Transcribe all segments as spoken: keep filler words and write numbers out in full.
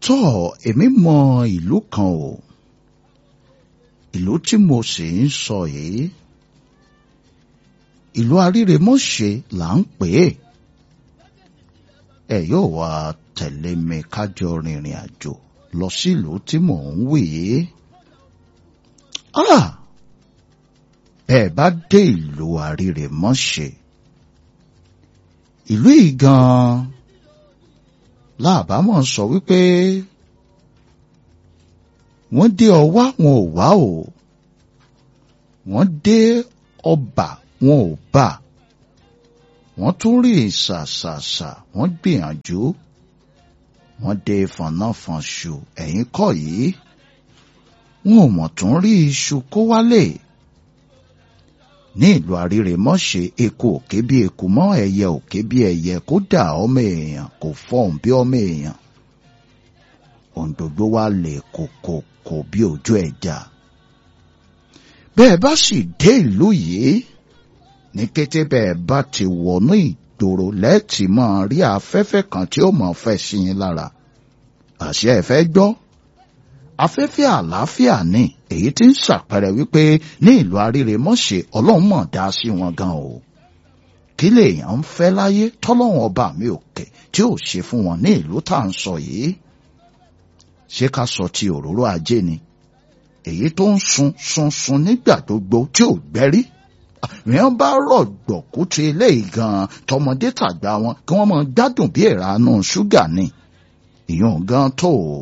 tọ́ èmi mọ ìlú kan o, ìlú tí mo sì ń sọ yìí ìlú Arírèmọ́ṣẹ́ là ń pè é. Ẹ yóò wá tẹ̀lé mi kájọ rìnrìn àjò lọ sílùú tí mò ń wí yìí. Ah! Bẹ́ẹ̀ bá dé ìlú Arírèmọ́ṣẹ́, ìlú yìí gan-an láàbámọ̀ sọ wípé wọ́n dé ọwá wọn ò wá o, wọ́n dé ọba wọn ò bá, wọ́n tún rí ìsàsàsà wọ́n gbìyànjú, wọ́n dé fọ̀nàfọ̀nṣù ẹ̀yìn kọ́ yìí, wọn ò mọ̀ tún rí iṣu kó wálé. Ní ìlú Arírèmọ́ṣẹ́, eku òké bí eku mọ́, ẹyẹ òké bí ẹyẹ, kódà ọmọ èèyàn kò fọhùn bí ọmọ èèyàn. Ohun gbogbo wá lè kòkòkò bí ojú ẹja. Bẹ́ẹ̀ bá sì dé ìlú yìí, ní kété bẹ́ẹ̀ bá ti wọnú ìgboro lẹ́ẹ̀tì máa rí afẹ́fẹ́ kan tí ó máa fẹ́ sí yín lára. Àṣẹ ẹ fẹ́ gbọ́? Afẹ́fẹ́ àlàáfíà ni èyí tí ń ṣàpẹẹrẹ wípé ní ìlú Arírèmọ́ṣẹ́ Ọlọ́run mọ̀ dá sí wọn gan o. Kí lèèyàn ń fẹ́ láyé tọ́lọ́run ọba mi òkè tí ò ṣe fún wọn ní ìlú tá à ń sọ yìí? Ṣé ká sọ ti òróró ajé ni? Èyí tó ń sun sun sun nígbà gbogbo tí ò gbẹ́rí. Ìyẹn bá rọ̀gbọ̀kú ti eléyìí gan-an tọmọdé tàgbà wọn kí wọ́n máa gbádùn bí ìranú ṣúgà ni. Ìyẹn gan tó o.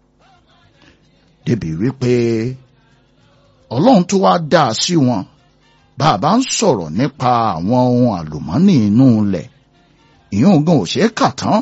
Débi wípé Ọlọ́run tó wá dá sí wọn. Bàbá ń sọ̀rọ̀ nípa àwọn ohun àlùmọ́nì inú ilẹ̀. Ìyẹn gan ò ṣeé kà tán.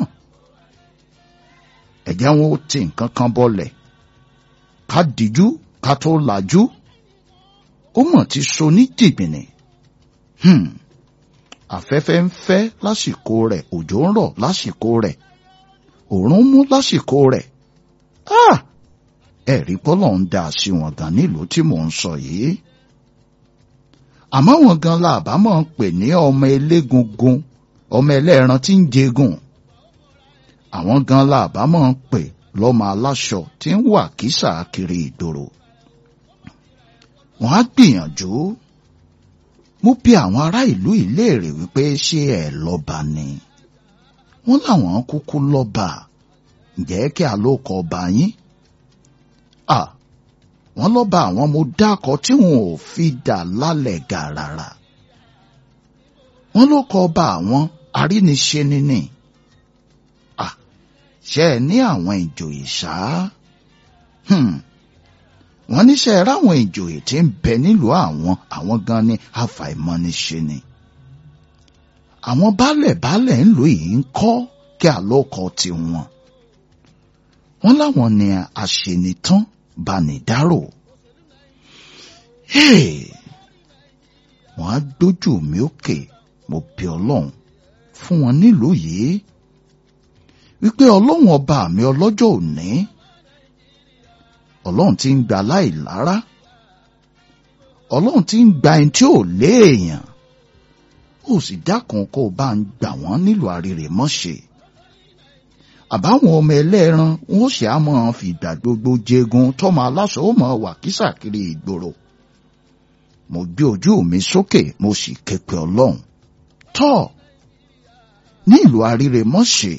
Ẹ̀jẹ̀ wọn ó ti nǹkan kan bọ́lẹ̀. Ká dijú ká tó lajú. Ó mọ̀ ti so ní jìgbìnì. Hmm. Afẹ́fẹ́ ń fẹ́ lásìkò rẹ̀, òjò ń rọ̀ lásìkò rẹ̀, òòrùn mú lásìkò rẹ̀. Ah! Ẹ̀rí pọ́lọ̀ ń dá sí wọn gan nílùú tí mò ń sọ yìí. Àmọ́ wọn gan làbámọ̀ ń pè ní ọmọ elégungun, ọmọ ẹlẹ́ran tí ń jẹgùn. Àwọn gan làbámọ̀ ń pè lọ́mọ aláṣọ tí ń wà kísà kiri ìgboro. Wọ́n á gbìyànjú. Mo bi àwọn ará ìlú ìléèrè wípé ṣé ẹ lọ́ba ni? Wọ́n láwọn kúkú lọ́ba. Ǹjẹ́ kí a ló kọ ọba yín? À, wọ́n lọ́ba àwọn mo dákọ̀ tí wọn ò fi dà lálẹ̀ gàràrà. Wọ́n ló kọ ọba àwọn aríniṣe nínú. À, ṣé ẹ ní àwọn ìjòyè ṣáá? Hmm. Wọ́n níṣẹ́ ráwọn ìjòyè tí ń bẹ nílùú àwọn àwọn gan ni àfàìmọ́niṣe ni. Àwọn baálẹ̀ baálẹ̀ ńlùú yìí ń kọ́ kí àlọ́kọ tiwọn. Wọ́n láwọn ni àṣenitán banidárò. Wọ́n á gbójú mi òkè, mo bẹ̀ Ọlọ́run fún wọn nílùú yìí wípé Ọlọ́run ọba mi ọlọ́jọ́ òní, Ọlọ́run tí ń gba láìlára, Ọlọ́run tí ń gba ẹni tí ò léèyàn, ó sì dákun kó o bá ń gbà wọ́n nílùú Arírèmọ́ṣẹ́. Àbáwọn ọmọ ẹlẹ́ran wọn ó ṣe á máa fi ìgbà gbogbo jẹgun tọ́mọ aláṣọ ó máa wà kísàkiri ìgboro. Mo gbé ojú mi sókè mo sì ké pe Ọlọ́run. Tọ́ ní ìlú Arírèmọ́ṣẹ́,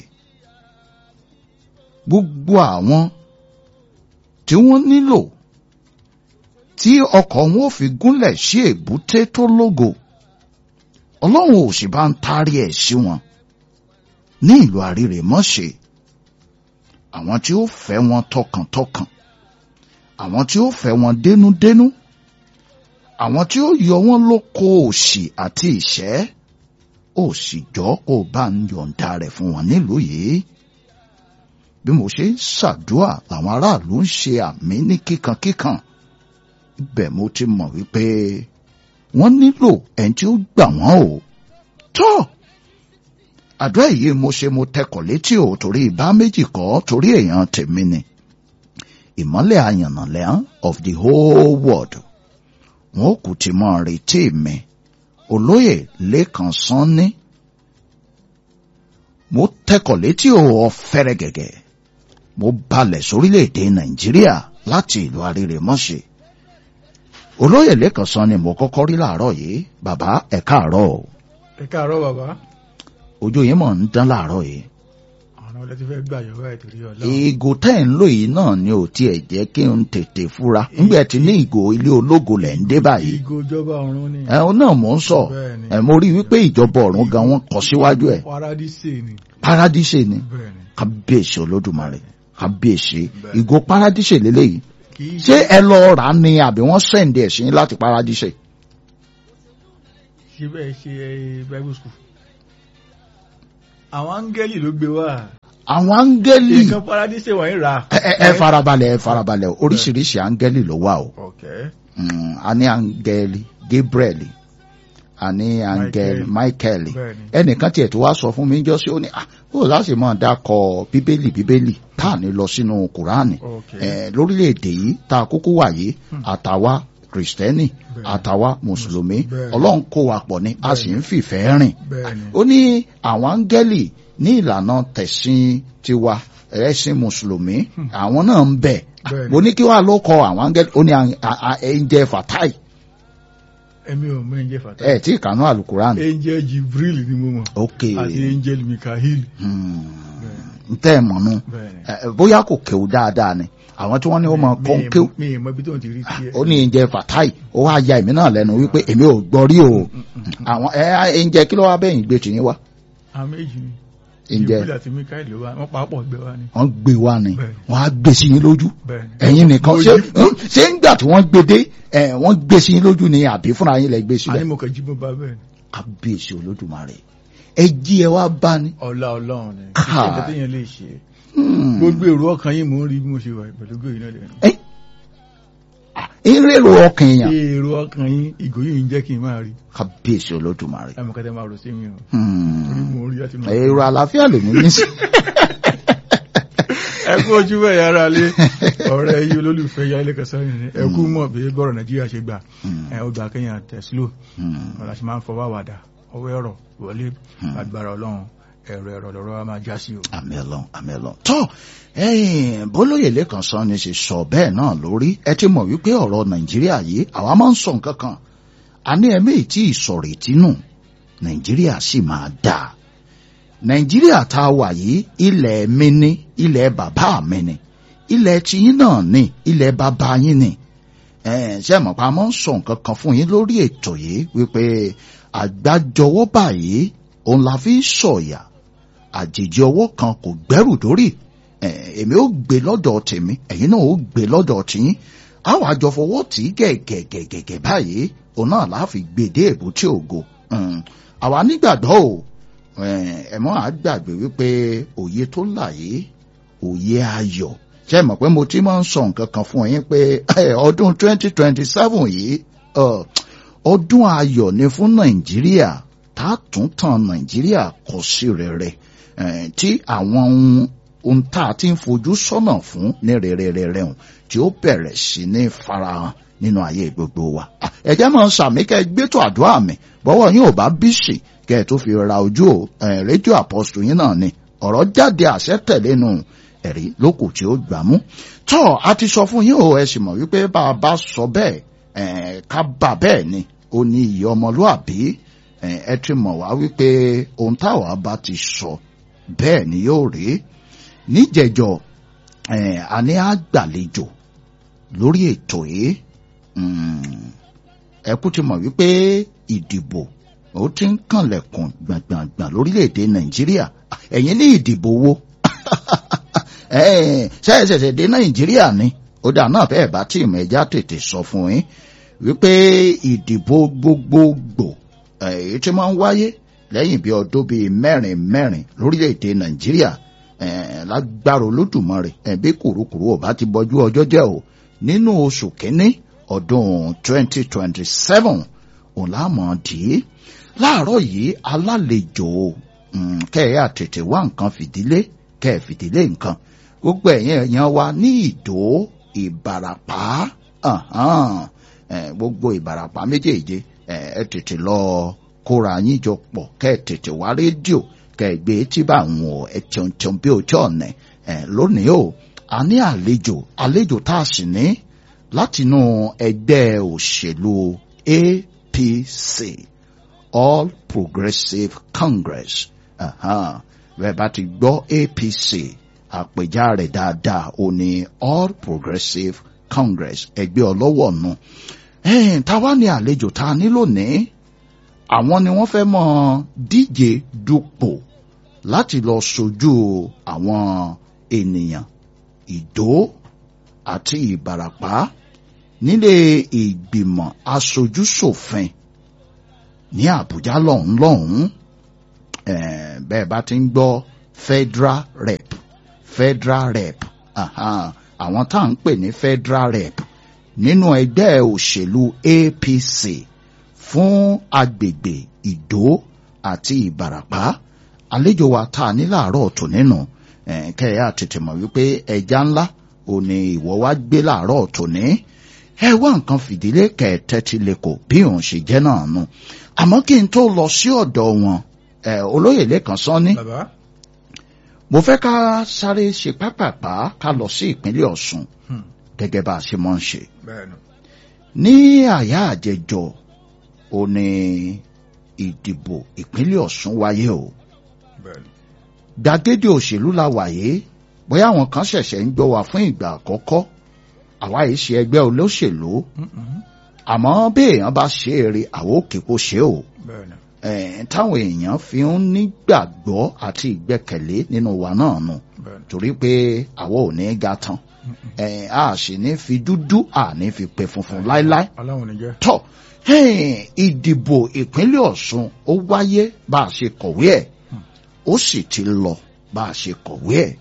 gbogbo àwọn tí wọ́n nílò tí ọkọ̀ wọn ò fi gúnlẹ̀ sí èbúté tó lógo, Ọlọ́run ò sì bá ń tarí ẹ̀ sí wọn ní ìlú Arírèmọ́ṣẹ́. Àwọn tí ó fẹ́ wọn tọkàntọkàn, àwọn tí ó fẹ́ wọn dénúdénú, àwọn tí ó yọ wọn lóko òṣì àti ìṣẹ́, ó sì jọ́ kó bá ń yọ̀ǹda rẹ̀ fún wọn nílùú yìí. Bí mo ṣe ń ṣàdúà làwọn aráàlú ń ṣe àmì ní kíkankíkan. Ibẹ̀ mo ti mọ̀ wípé wọ́n nílò ẹni tí ó gbà wọ́n o. Tọ́ àdúrà yìí mo ṣe mo tẹkọ̀ létí o, torí ìbá méjì kọ́, torí èèyàn tèmi ni. Ìmọ́lẹ̀ àyànnàlẹ́ of the whole world. Wọn ò kù ti mọ retí mi. Olóyè Lékan Sanni. Mo tẹkọ̀ létí o ọ̀fẹ́rẹ́ gẹ̀gẹ̀. mo balẹ̀ sórílẹ̀-èdè Nàìjíríà láti ìlú Arírèmọ́ṣẹ́. Olóyè Lékan Sanni mo kọ́kọ́ rí láàárọ̀ yìí. Bàbá ẹ káàárọ̀ o. Ẹ káàárọ̀ bàbá. Ojú yín mọ̀ ń dán láàárọ̀ yìí. Àwọn ọlẹ́ ti fẹ́ gbà yọ̀wọ́ ẹ̀ torí ọlọ́run. Ìgò tẹ́ ń lò yìí náà ni ò tiẹ̀ jẹ́ kí n tètè fura. Nígbà tí ní ìgò ilé ológo lẹ̀ ń dé báyìí. Ìgò ìjọba ọ̀run ni. Ẹ̀hún náà mò ń sọ. Ẹ̀ mo rí wípé ìjọba ọ̀run gan wọ́n kọ síwájú ẹ̀. Paradíṣe ni. Paradíṣe ni. Kábíyèsí Olódùmarè. Kábíyèsí. Ìgò Paradíṣe lélẹ́yìí. Ṣé ẹ lọ rà á ni àbí wọ́n sẹ́ǹdì ẹ̀ sí láti Paradíṣe? Ṣé bẹ́ẹ̀ ṣe Bible school? Àwọn áńgẹ́lì ló gbé wá. Àwọn áńgẹ́lì. Nǹkan Paradíṣe wọ̀nyí rà. Ẹ farabalẹ̀ ẹ farabalẹ̀ oríṣiríṣi áńgẹ́lì ló wà o. A ní áńgẹ́lì Gabriel, a ní áńgẹ́lì Michael. Ẹnìkan tiẹ̀ tó wá sọ fún mi jọ́sí ó ní ó láti máa dákọ̀ bíbélì bíbélì tá à ní lọ sínú Kùránì. Lórílẹ̀‐èdè yìí tá a kúkú wà yìí àtàwa Kristẹni àtàwa Mùsùlùmí Ọlọ́run kó wa pọ̀ ni a sì ń fìfẹ́ rìn. Ó ní àwọn áńgẹ́lì ní ìlànà tẹ̀sìn tiwa ẹ̀sìn Mùsùlùmí àwọn náà ń bẹ. Mo ní kí wàá ló kọ àwọn áńgẹ́lì ó ní ẹ̀ǹjẹ̀ Fatai. Èmi ò mọ ẹ̀ǹjẹ̀ Fatai. Ẹ tí ìkànnú Àlùkùránì. Ẹ̀ǹjẹ̀ Jibril ni mo mọ̀. Ok. Àti ẹ̀ǹjẹ̀ Mikael. N tẹ́ ẹ̀ mọ̀ nù bóyá kò kéwú dáadáa ni àwọn tí wọ́n ní ó mọ kọ́ńkéw ó ní ẹ̀ǹjẹ̀ Fatai ó wá ya èmi náà lẹ́nu wípé èmi ò gbọ́ rí o àwọn ẹ̀ǹjẹ̀ kí ló wá bẹ́yìn gbé tìyín wá. àwọn méjì ni ẹ̀ǹjẹ̀ Jibril àti Mikael ló wá wọ́n pàápọ̀ gbé wá ni. wọ́n gbé wá ni wọ́n á gbé sí yín lójú ẹ̀yin nìkan ṣé ń gbà tí wọ́n gbé dé wọ́n gbé sí yín lójú ni àbí fúnra yín lẹ gbé sílẹ̀. àní mo kàn jí mo bá bẹ́ẹ̀ ni. Kábíyèsí Olódùmarè ẹ jí ẹ wá bá ní. ọlá Ọlọ́run ni kí ṣe nǹkan téèyàn lè ṣe gbogbo èrò ọkàn yín mò ń rí bí mo ṣe wà pẹ̀lú gómìnà náà lẹ́nu. eré èrò ọkàn èèyàn. èrò ọkàn yín ìgò yìí ń jẹ́ kí n máa rí. Kábíyèsí Olódùmarè. ẹ mọ̀ kẹ́tẹ́ máa rò sí mi o. torí mo rí láti máa. èrò àlàáfíà lèmi ní sí. ẹ kú ojú bẹ́ẹ̀ yára lé ọ̀rẹ́ yìí olólùfẹ́ yá Lékan Sanni ni ẹ kú mọ̀ bí bọ́rọ̀ Nàìjíríà ṣe gbà ẹ ó gbà kéèyàn tẹ̀sílò ọ̀la ṣe máa ń fọwọ́ àwàdà ọwọ́ ẹ̀rọ wọlé agbára Ọlọ́run ẹ̀rọ ẹ̀rọ lọ́rọ̀ wa máa já sí o. àmín Ọlọ́run àmín Ọlọ́run tó bólóyè Lékan Sanni ṣe sọ bẹ́ẹ̀ náà lórí ẹ ti mọ̀ wípé ọ̀rọ̀ Nàìjíríà yìí àwa máa ń sọ nǹkan kan a ní ẹ̀mí tí ìsọ̀rètí nù Nàìjíríà sì máa dáa. Nàìjíríà tá a wà yìí ilẹ̀ mi ni ilẹ̀ bàbá mi ni ilẹ̀ tiyín náà ni ilẹ̀ bàbá yín ni ṣé mọ̀ pa mọ́ ń sọ nǹkan kan fún yín lórí ètò yìí wípé àgbájọwọ́ báyìí òun la fi sọ̀yà àjèjì ọwọ́ kan kò gbẹ́rù dórí èmi ó gbé lọ́dọ̀ tèmi ẹ̀yin náà ó gbé lọ́dọ̀ tiyín àwọn àjọ fọwọ́ tì í gẹ̀gẹ̀gẹ̀gẹ̀ báyìí òun náà la fi gbèdé èbúté ògo àwa nígbàgbọ́ o ẹ mọ́ àgbàgbé wípé òye tó láyé òye ayọ̀ ṣe mọ̀ pé mo ti máa ń sọ nǹkan kan fún yín pé ọdún twenty twenty seven yìí ọdún ayọ̀ ni fún Nàìjíríà tá a tún tàn Nàìjíríà kọ sí rere tí àwọn ohun tá a ti ń fojú sọ́nà fún ní rere rere hùn tí ó bẹ̀rẹ̀ sí ní farahàn nínú ayé gbogbo wa ẹ̀jẹ̀ máa ń sàmì kẹ́ ẹ gbẹ́tọ̀ àdúrà mi bọ́wọ́ yín ò bá bíṣì kẹ́ ẹ tó fi ra ojú rédíò Apostle yín náà ni ọ̀rọ̀ jáde àṣẹ tẹ̀lé nù ẹ̀rí lókù tí ó gbà mú. tọ́ a ti sọ fún yín o ẹ sì mọ̀ wípé bá a bá sọ bẹ́ẹ̀ ká bà bẹ́ẹ̀ ni ó ní ìyẹ́ ọmọlúàbí ẹ ti mọ̀ wá wípé ohun táwa bá ti sọ bẹ́ẹ̀ ni yóò rí. níjẹ̀jọ́ a ní àgbàlejò lórí ètò yìí ẹ kú ti mọ̀ wípé ìdìbò ó ti ń kànlẹ̀kùn gbàngbàngbàn lórílẹ̀‐èdè Nàìjíríà ẹ̀yin ní ìdìbò wo ṣẹ́ẹ̀ṣẹ̀ṣẹ̀ dé Nàìjíríà ni ó dà náà bẹ́ẹ̀ bá tí ìmọ̀ ẹja tètè sọ fún yín wípé ìdìbò gbogbogbò èyí tí máa ń wáyé lẹ́yìn bí ọdún bíi mẹ́rin mẹ́rin lórílẹ̀‐èdè Nàìjíríà lágbára Olódùmarè bí kùrukùru ò bá ti bọjú ọjọ́ jẹ́ o nínú oṣù kínní ọdún twenty twenty seven òun láàmọ̀ dì í láàárọ̀ yìí alálejò kẹ́ ẹ̀ àtètè wá nǹkan fìdílé kẹ́ ẹ̀ fìdílé nǹkan gbogbo ẹ̀yin èèyàn wa ní Ìdó Ìbàràpá gbogbo Ìbàràpá méjèèje ẹ tètè lọ kóra yín jọ pọ̀ kẹ́ ẹ̀ tètè wá rédíò kẹ́ ẹ̀ gbé tí bá ń wọ̀ ẹ̀ tẹ̀ntẹ̀n bí ojú ọ̀nà ẹ̀ lónìí o a ní àlejò àlejò tá a sì ní látinú ẹgbẹ́ òṣèlú A P C All Progressive Congress bẹ́ẹ̀ bá ti gbọ́ A P C àpèjá rẹ̀ dáadáa ó ní All Progressive Congress ẹgbẹ́ ọlọ́wọ̀ nù táwa ní àlejò tá a ní lónìí àwọn ni wọ́n fẹ́ mọ díje dupò láti lọ sojú àwọn ènìyàn Ìdó àti Ìbàràpá nílé ìgbìmọ̀ aṣojúṣòfin ní Àbújá lọ́hùn lọ́hùn bẹ́ẹ̀ bá ti ń gbọ́ federal rep federal rep àwọn tá à ń pè ní federal rep nínú ẹgbẹ́ òṣèlú A P C fún agbègbè Ìdó àti Ìbàràpá àlejò wa tá a ní láàárọ̀ tó nínú kẹ́yà tètè mọ̀ wípé ẹja ńlá ò ní ìwọ wá gbé láàárọ̀ tó ní ẹ wá nǹkan fìdílé kẹ̀ẹ́tẹ́tì lẹ́kọ̀ọ́ bí òun ṣe jẹ́ náà nù àmọ́ kí n tó lọ sí ọ̀dọ̀ wọn olóyè Lẹ́kan Sanni mo fẹ́ ká sáré ṣe pápápá ká lọ sí ìpínlẹ̀ Ọ̀ṣun gẹ́gẹ́ bá a ṣe mọ́ ń ṣe ní àyà àjẹjọ ò ní ìdìbò ìpínlẹ̀ Ọ̀ṣun wáyé o gbàgede òṣèlú la wáyé bóyá àwọn kan ṣẹ̀ṣẹ̀ ń gbọ́ wa fún ìgbà àkọ́kọ́ àwa yìí ṣe ẹgbẹ́ olóṣèlú àmọ́ bí èèyàn bá ṣe eré àwọn òkè kò ṣe o táwọn èèyàn fi ń nígbàgbọ́ àti ìgbẹ́kẹ̀lé nínú wa náà nù torí pé àwọn ò ní ga tán a sì ní fi dúdú a ní fi pe funfun láíláí tọ́ ìdìbò ìpínlẹ̀ Ọ̀ṣun ó wáyé bá a ṣe kọ̀wé ẹ̀ ó sì ti lọ bá a ṣe kọ̀wé ẹ̀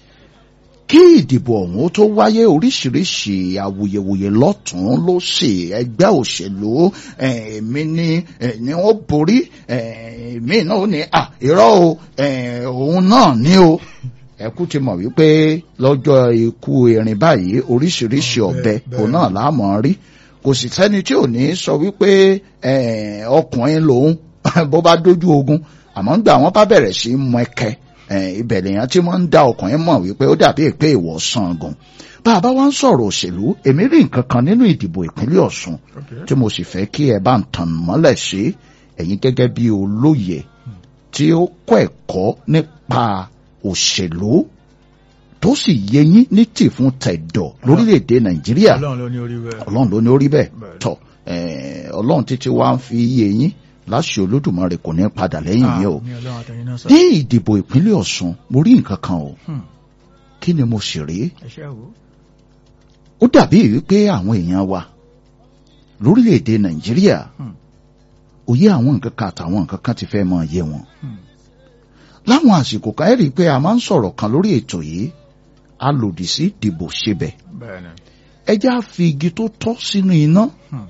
kí ìdìbò ọ̀hún tó wáyé oríṣiríṣi awuyewuye lọ́tún lósì ẹgbẹ́ òṣèlú èmi ni ni wọ́n borí èmi náà ní à irọ́ o òun náà ní o ẹkú ti mọ̀ wípé lọ́jọ́ ikú erin báyìí oríṣiríṣi ọ̀bẹ òun náà láàmọ́ rí kò sì sẹ́ni tí ò ní sọ wípé ọkùnrin lòun bó bá dójú ogun àmọ́ ń gbà wọ́n bá bẹ̀rẹ̀ sí mọ ẹkẹ ibẹ̀ lèèyàn tí wọ́n ń dá ọkùnrin mọ̀ wípé ó dàbí pé ìwọ̀sàn gan bá a bá wá ń sọ̀rọ̀ òṣèlú èmi rí nǹkan kan nínú ìdìbò ìpínlẹ̀ Ọ̀ṣun tí mo sì fẹ́ kí ẹ bá ń tàn mọ́lẹ̀ sí ẹ̀yin gẹ́gẹ́ bí olóye tí ó kọ́ ẹ̀kọ́ nípa òṣèlú tó sì yé yín ní tì fún tẹ̀dọ̀ lórílẹ̀‐èdè Nàìjíríà Ọlọ́run ló ní orí bẹ́ẹ̀ tọ́ Ọlọ́run títí wá ń fi yé yín láṣẹ Olódùmarè kò ní padà lẹ́yìn yìí o ní ìdìbò ìpínlẹ̀ Ọ̀ṣun mo rí nǹkan kan o kí ni mo sì rí ó dàbí wípé àwọn èèyàn wa lórílẹ̀‐èdè Nàìjíríà òye àwọn nǹkan kan àtàwọn nǹkan kan ti fẹ́ mọ iye wọn láwọn àsìkò kan ẹ rí i pé a máa ń sọ̀rọ̀ kan lórí ètò yìí a lòdì sí ìdìbò ṣebẹ̀ ẹ já fi igi tó tọ́ sínú iná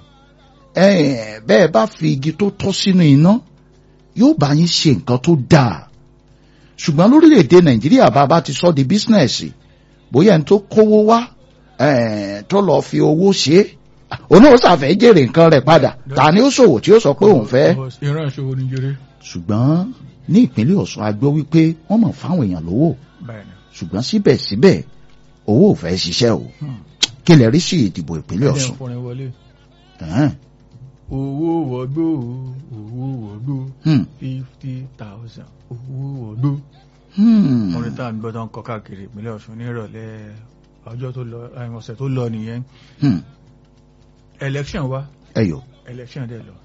bẹ́ẹ̀ bá fi igi tó tọ́ sínú iná yóò bá yín ṣe nǹkan tó dáa ṣùgbọ́n lórílẹ̀‐èdè Nàìjíríà bá bá ti sọ di bísínẹ́sì bóyá ẹni tó kówó wá tó lọ́ọ́ fi owó ṣe é òun náà ṣàfẹ́ jèrè nǹkan rẹ̀ padà ta ni ó ṣòwò tí ó sọ pé òun fẹ́. ṣùgbọ́n ní ìpínlẹ̀ Ọ̀ṣun a gbọ́ wípé wọ́n mọ̀ fáwọn èèyàn lówó ṣùgbọ́n síbẹ̀síbẹ̀ owó ò fẹ́ ṣiṣẹ́ o kí lè rí sí ìdìbò ìpínlẹ̀ Ọ̀ṣun. owó wọgbó owó wọgbó fifty thousand owó wọgbó. orin tá à ń gbọ́ tó ń kọ káàkiri ìpínlẹ̀ Ọ̀ṣun ní ìrọ̀lẹ́ ọjọ́ tó lọ ọ̀sẹ̀ tó lọ nìyẹn. election wa ẹyọ election dẹ̀ lọ.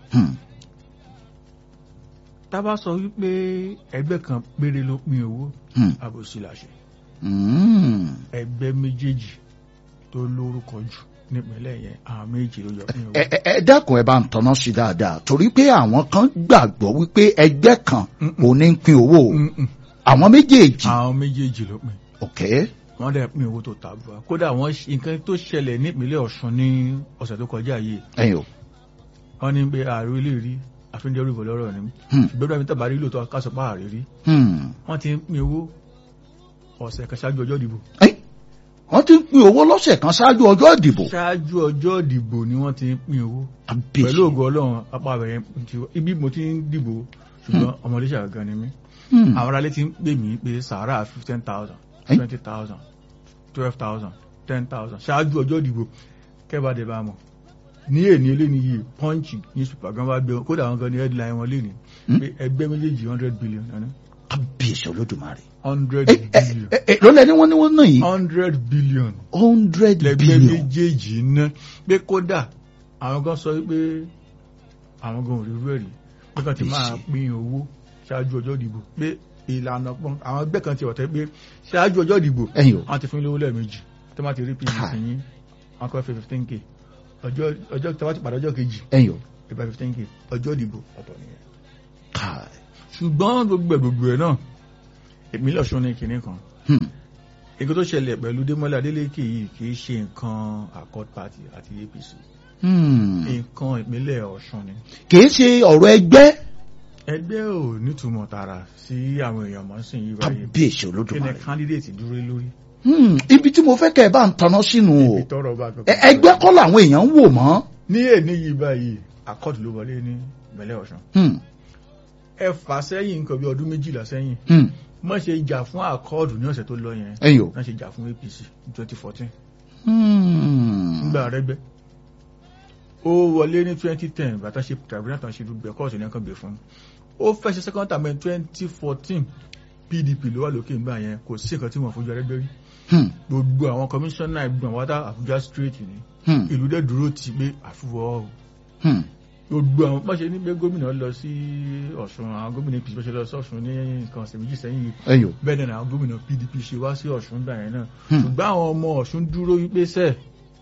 tá bá sọ wípé ẹgbẹ́ kan péré ló pín owó àbòsí làṣẹ. ẹgbẹ́ méjèèjì tó lórúkọ jù nípínlẹ̀ yẹn àwọn méjì ló yọ pín owó. ẹ ẹ dákun ẹ bá ń tanná sí dáadáa torí pé àwọn kan gbàgbọ́ wípé ẹgbẹ́ kan ò ní pín owó àwọn méjèèjì. àwọn méjèèjì ló pín. ok. wọ́n dẹ̀ pín owó tó tàbùà kódà wọ́n nǹkan tó ṣẹlẹ̀ nípínlẹ̀ Ọ̀ṣun ní ọ̀sẹ̀ tó kọjá yìí. ẹyọ. wọ́n ní pé ààrẹ ilé rí àfihàn ìbò lọ́rọ̀ ni ṣùgbọ́n bí tàbá rí lóòótọ́ ká sọ pé ààrẹ rí. wọ́n ti ń pín owó ọ̀sẹ̀ kan ṣáájú ọjọ́ ìdìbò. wọ́n ti ń pín owó lọ́sẹ̀ kan ṣáájú ọjọ́ ìdìbò. ṣáájú ọjọ́ ìdìbò ni wọ́n ti ń pín owó. pẹ̀lú ògo Ọlọ́run apá abẹ̀rẹ̀ ibi mo ti ń dìbò ṣùgbọ́n ọmọdé ṣàgán ni mí. àwọn aráalé ti ń pè mí pé sàárà fifteen thousand twenty thousand twelve thousand ten thousand ṣáájú ọjọ́ ìdìbò kẹ́bàdé bá mọ̀ ní èní eléni yìí Punch newspaper gan bá gbé kódà wọn gan ní headline wọn léni pé ẹgbẹ́ méjèèjì hundred billion ẹni. kábíyèsí olódùmarè. hundred billion. ló lẹ́ni wọ́n ní wọ́n náà yìí. hundred billion. hundred billion. lẹ́gbẹ́ méjèèjì ná pé kódà àwọn gan sọ pé àwọn gan ò rí rú ẹ̀rí pé kàn ti máa pín owó ṣáájú ọjọ́ ìdìbò pé ìlànà pọ́n àwọn ẹgbẹ́ kan ti ọ̀tẹ́ pé ṣáájú ọjọ́ ìdìbò wọ́n ti fún lówó lẹ́ẹ̀mejì tó má ti rí pdp yín wọ́n kọ́ fẹ́ fifteen k ọjọ́ ọjọ́ tí wọ́n ti padà ọjọ́ kejì ìgbà fifteen k ọjọ́ ìdìbò ọ̀tọ̀ nìyẹn. ṣùgbọ́n gbogbo ẹ̀ gbogbo ẹ̀ náà ìpínlẹ̀ Ọ̀ṣun ní kinní kan nǹkan tó ṣẹlẹ̀ pẹ̀lú Démọ́lá Adélékè yìí kì í ṣe nǹkan Accord Party àti A P C nǹkan ìpínlẹ̀ Ọ̀ṣun ni. kì í ṣe ọ̀rọ̀ ẹgbẹ́. ẹgbẹ́ ò nítumọ̀ tààrà sí àwọn èèyàn mọ́ sí yìí báyìí. kábíyèsí olódùmarè. kí ni candidate dúró lórí. ibi tí mo fẹ́ kẹ́ ẹ bá ń taná sínú o ẹgbẹ́ kọ́ làwọn èèyàn ń wò mọ́. ní èní yìí báyìí Accord ló wọlé ní ìpínlẹ̀ Ọ̀ṣun. ẹ fà sẹ́yìn nǹkan bí ọdún méjìlá sẹ́yìn mọ́ ṣe jà fún Accord ní ọ̀sẹ̀ tó lọ yẹn náà ṣe jà fún A P C ní twenty fourteen. nígbà Arẹ́gbẹ́ ó wọlé ní twenty ten bàtà ṣe tribunal tàn ṣe gbẹ kóòtù ní ọkàn gbé fún ó fẹ́ ṣe second term in twenty fourteen P D P ló wà lókè nígbà yẹn kò sí nǹkan tí wọ́n fojú Arẹ́gbẹ́ rí gbogbo àwọn kọmíṣánná ìgbọ̀n wátá Àbújá straight ni ìlú dẹ̀ dúró ti gbé àfúwọ́ gbogbo àwọn bá ṣe ní pé gómìnà lọ sí Ọ̀ṣun àwọn gómìnà A P C bá ṣe lọ sí Ọ̀ṣun ní nǹkan ọ̀sẹ̀ méjì sẹ́yìn bẹ́ẹ̀ náà àwọn gómìnà P D P ṣe wá sí Ọ̀ṣun gbà yẹn náà ṣùgbọ́n àwọn ọmọ Ọ̀ṣun dúró wípé sẹ́ẹ̀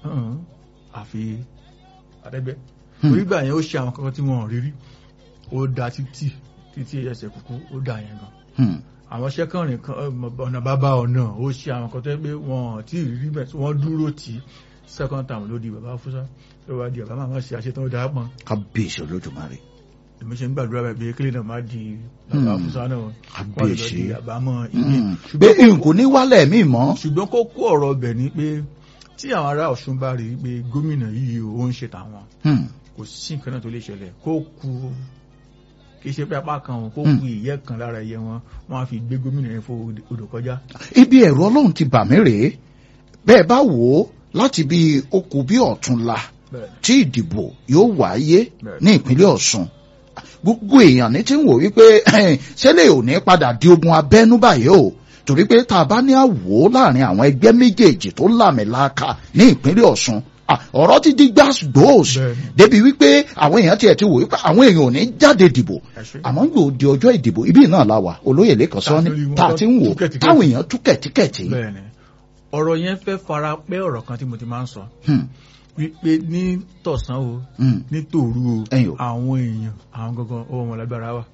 àfi Arẹ́gbẹ́ orígbà yẹn ó ṣe àwọn kankan tí wọ́n rí rí ó da títí títí ẹsẹ̀ kúkú ó dà yẹn gan àwọn ṣẹ́kànrin kan ọ̀nà bàbá ọ̀nà ó ṣe àwọn kan tó pé wọ́n tí rí bẹ̀ tí wọ́n dúró tí second term ló di bàbá Fúsá ló wá di bàbá màmá ṣe àṣetán ó dáa pọn. kábíyèsí olódùmarè. èmi ṣe ń gbàdúrà bẹ̀ bí kílẹ̀ náà má di bàbá Fúsá náà kábíyèsí àbámọ̀ ìgbé. pé nǹkan ní wálẹ̀ mí mọ́. ṣùgbọ́n kókó ọ̀rọ̀ ọbẹ̀ ni pé tí àwọn ará Ọ̀ṣun bá rí pé gómìnà yìí ó ń ṣe tàwọn kò sí nǹkan náà tó lè ṣẹlẹ̀ kó ku kì í ṣe pé apá kan kó ku ìyẹ́ kan lára ẹyẹ wọn wọn á fi gbé gómìnà yẹn fo odò kọjá. ibi ẹ̀rọ Ọlọ́run ti bà mí rèé bẹ́ẹ̀ bá wò ó láti bí okù bí ọ̀túnla tí ìdìbò yóò wáyé ní ìpínlẹ̀ Ọ̀ṣun gbogbo èèyàn ní ti ń wò wípé ṣẹlẹ̀ ò ní padà di ogun abẹ́nú báyìí o torí pé tá a bá ní àwò láàrin àwọn ẹgbẹ́ méjèèjì tó làmìlaka ní ìpínlẹ̀ Ọ̀ṣun ọ̀rọ̀ ti di gbàgbós débi wípé àwọn èèyàn tiẹ̀ ti wò wípé àwọn èèyàn ò ní jáde dìbò àmọ́ yóò di ọjọ́ ìdìbò ibi náà la wà olóyè lẹ́kàn sọ ní tá a ti ń wò táwọn èèyàn tú kẹ̀tíkẹ̀tí. ọ̀rọ̀ yẹn fẹ́ fara pẹ́ ọ̀rọ̀ kan tí mo ti máa ń sọ wípé ní tọ̀sán o ní tòru o àwọn èèyàn àwọn gangan ọwọ́ wọn lágbára wà.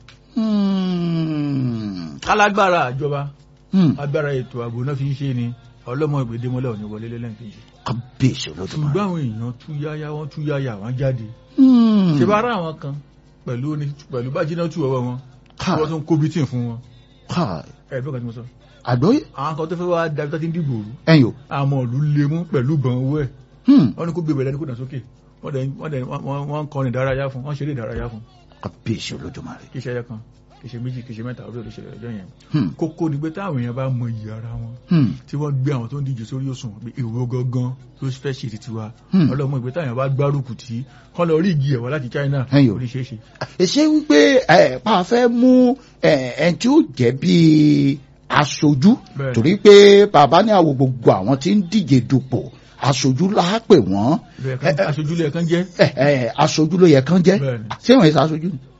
kálágbára àjọba agbára ètò ààbò náà fi ń ṣe ni ọlọ́mọ ìgbèdémọ́lẹ̀ òní wọlé lẹ́lẹ́kejì. kábíyèsí olódùmarè. ṣùgbọ́n àwọn èèyàn tú yáyá wọ́n tú yáyá wọ́n jáde. ṣe bá rá àwọn kan pẹ̀lú pẹ̀lú bá jiná tú ọwọ́ wọn wọ́n tún kóbi tì fún wọn. ẹ̀ẹ́dọ́ kan tí mo sọ. àgbọ́yé. àwọn kan tó fẹ́ wá dábí tó ti ń dìbò rú. ẹ̀yọ́. àmọ́ ìlú lè mú pẹ̀lú ìbọn owó ẹ̀. wọ́n ní kó gbé ìbẹ̀lẹ́ ní kó dà sókè wọ́n ń kọrin ìdárayá fún wọ́n ṣeré ìdárayá fún. kábíyèsí olódùmarè. kì í ṣe ẹyẹ kan kìí ṣe méjì kìí ṣe mẹ́ta orí olóṣèlú ẹjọ́ yẹn kókó ni pé táwọn èèyàn bá mọ iyì ara wọn tí wọ́n gbé àwọn tó ń díje sórí òṣùwọ̀n pé èwo gangan ló fẹ́ ṣe ti tiwa ọlọ́mọ ìgbé táwọn bá gbárùkù tí kọ́ lọ rí igi ẹ̀wọ̀ láti China oríṣiríṣi. ṣé wípé ẹ pa fẹ́ mú ẹ tí ó jẹ́ bíi aṣojú torí pé bàbá ní àwọn gbogbo àwọn tí ń díje dupò aṣojú la pè wọ́n. aṣojú ló yẹ kán jẹ́. aṣojú ló yẹ kán jẹ́ ṣé wọ́n yẹ sá aṣojú ni.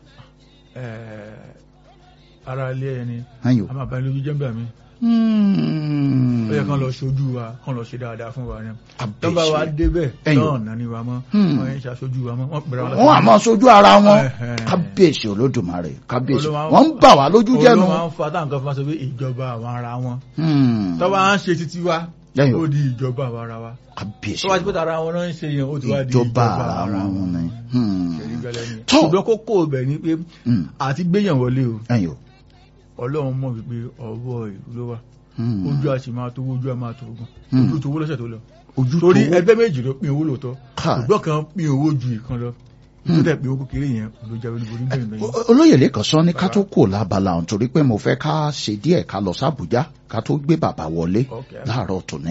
ara ilé ẹni a máa bá ilé ojú jẹ́mbà mi ó yẹ kán lọ ṣojú wa kán lọ ṣe dáadáa fún wa ní tọ́ba wa débẹ̀ náà nání wa mọ́ wọ́n yẹn ṣaṣojú wa mọ́ wọ́n pẹ̀rẹ̀ wọn. wọ́n àmọ́ ṣojú ara wọn kábíyèsí olódùmarè kábíyèsí wọ́n ń bà wá lójú jẹ́nu. olóò máa ń fa táwọn kan fún wa sọ pé ìjọba àwọn ara wọn tọ́ba ń ṣe títí wa ó di ìjọba àwọn ara wa tọ́ba ti pẹ́ta ara wọn náà ń ṣe yẹn ó ti wá di ìjọba ara wọn ni. ṣùgbọ́n kókó ibẹ̀ ni pé àti gbéyàn wọlé o ọlọ́run mọ̀ wípé ọwọ́ ìlú ló wà ojú àti máa tó ojú àmà tó ogun ojú tó owó lọ́sẹ̀ tó lọ torí ẹgbẹ́ méjì ló pín owó lóòótọ́ ṣùgbọ́n kan pín owó ju ìkan lọ tó dẹ̀ pé owó kékeré yẹn ló jáwé olúborí gbẹ̀yìn gbẹ̀yìn. olóyè lẹ́kàn sọ ní ká tó kò lábala ọ̀hún torí pé mo fẹ́ ká ṣe díẹ̀ ká lọ sábùjá ká tó gbé bàbá wọlé láàárọ̀ tòní.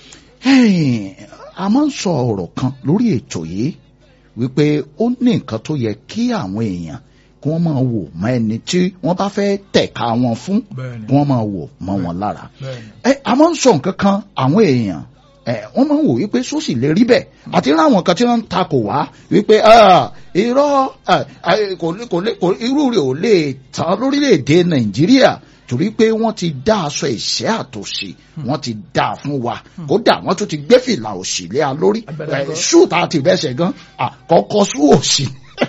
a máa ń sọ ọ̀rọ̀ kan lórí ètò yìí wípé ó ní nǹkan tó yẹ kí àwọn èèyàn kí wọ́n máa wò mọ́ ẹni tí wọ́n bá fẹ́ tẹ̀ka wọn fún kí wọ́n máa wò mọ́ wọn lára. a máa ń sọ nǹkan kan àwọn èèyàn wọ́n máa ń wò wípé sósì lè rí bẹ́ẹ̀ àti láwọn kan tí wọ́n ń takò wá wípé irọ́ irú rẹ̀ ò lè tán lórílẹ̀‐èdè Nàìjíríà torí pé wọ́n ti dá aṣọ ìṣẹ́ àtòṣì wọ́n ti dá fún wa kódà wọ́n tún ti gbé fìlà òṣì lé a lórí ṣùtà àti ìbẹ́sẹ̀ gan àkọ́kọ́ sú òṣì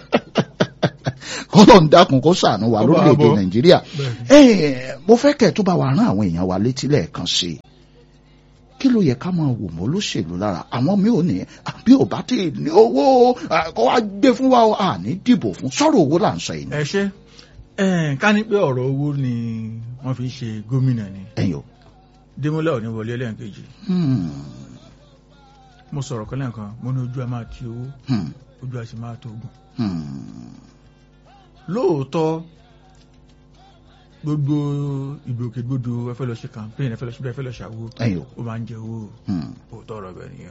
kọ́lọ̀ ń dákun kó ṣàánú wa lórílẹ̀‐èdè Nàìjíríà. mo fẹ́ kẹ́ tó bá wa rán àwọn èèyàn wa létí lẹ́ẹ̀kan sí i kí ló yẹ ká máa wò mọ́ olóṣèlú lára àwọn mi ò ní bí ò bá tí ní owó kó wá gbé fún wa à ní dìbò fún sọ̀rọ̀ owó là ń sọ yìí. ẹ ṣe ká ní pé ọ̀rọ̀ owó ni wọ́n fi ṣe gómìnà ni ẹ̀yọ́ Démọ́lá ò ní wọlé lẹ́ẹ̀kejì mo sọ̀rọ̀ kan lẹ́ẹ̀kan mo ní ojú a máa ti owó ojú a sì máa tó ogun lóòótọ́ gbogbo ìgbòkègbodò ẹ fẹ́ lọ ṣe campaign ẹ fẹ́ lọ ṣe bí ẹ fẹ́ lọ ṣàwó ó máa ń jẹ owó òótọ́ ọ̀rọ̀ bẹ́ẹ̀ nìyẹn